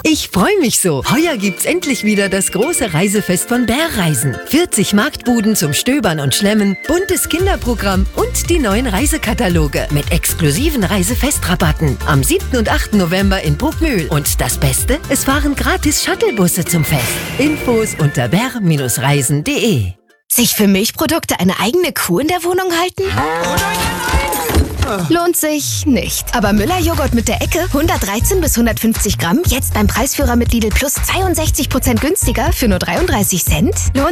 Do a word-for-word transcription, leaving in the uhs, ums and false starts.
Ich freue mich so. Heuer gibt's endlich wieder das große Reisefest von Bärreisen. vierzig Marktbuden zum Stöbern und Schlemmen, buntes Kinderprogramm und die neuen Reisekataloge mit exklusiven Reisefestrabatten. Am siebten und achten November in Bruckmühl. Und das Beste, es fahren gratis Shuttlebusse zum Fest. Infos unter bär Bindestrich reisen punkt de. Sich für Milchprodukte eine eigene Kuh in der Wohnung halten? Lohnt sich nicht. Aber Müller-Joghurt mit der Ecke, hundertdreizehn bis hundertfünfzig Gramm, jetzt beim Preisführer mit Lidl Plus zweiundsechzig Prozent günstiger für nur dreiunddreißig Cent. Lohnt